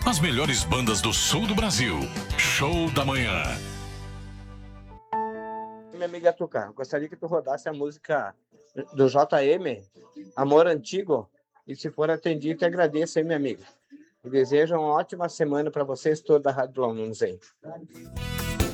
As melhores bandas do sul do Brasil. Show da Manhã. Minha amiga Tuca, gostaria que tu rodasse a música do JM, Amor Antigo, e se for atendido, te agradeço, hein, minha amiga. E desejo uma ótima semana para vocês todos da Rádio Lanús aí.